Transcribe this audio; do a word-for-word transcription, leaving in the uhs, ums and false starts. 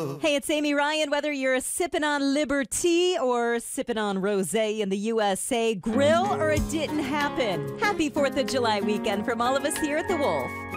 Hey, it's Amy Ryan. Whether you're sipping on Liberty or sipping on rosé in the U S A, grill or it didn't happen. Happy fourth of July weekend from all of us here at The Wolf.